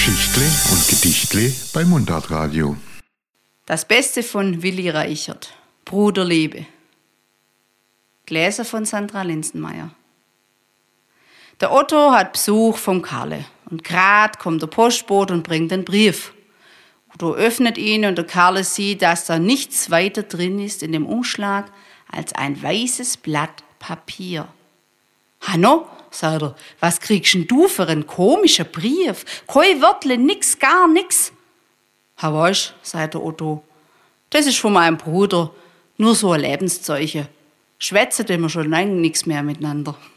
Geschichtle und Gedichtle bei Mundartradio. Das Beste von Willi Reichert. Bruderliebe. Gläser von Sandra Linsenmeier. Der Otto hat Besuch vom Karle und grad kommt der Postbote und bringt den Brief. Otto öffnet ihn und der Karle sieht, dass da nichts weiter drin ist in dem Umschlag als ein weißes Blatt Papier. Hanno, sagt er, was kriegst denn du für einen komischen Brief? Kein Wörtle, nix, gar nix. Ha weißt, sagt der Otto, das ist von meinem Bruder, nur so ein Lebenszeichen. Schwätzen wir schon lange nix mehr miteinander.